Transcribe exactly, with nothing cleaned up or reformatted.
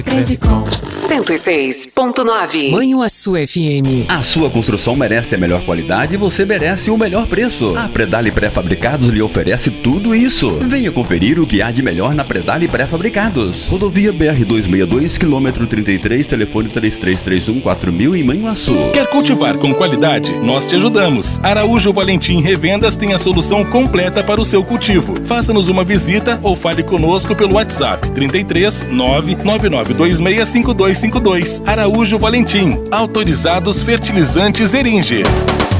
Credicom cento e seis ponto nove. Manhuaçu F M. A sua construção merece a melhor qualidade e você merece o melhor preço. A Predale Pré-Fabricados lhe oferece tudo isso. Venha conferir o que há de melhor na Predale Pré-Fabricados. Rodovia B R duzentos e sessenta e dois, quilômetro trinta e três, telefone três três três um, quatro mil em Manhuaçu. Quer cultivar com qualidade? Nós te ajudamos. Araújo Valentim Revendas tem a solução completa para o seu cultivo. Faça-nos uma visita ou fale conosco pelo WhatsApp trinta e três, nove nove nove dois seis, cinco dois cinco dois. Araújo Valentim, autorizados fertilizantes Eringer.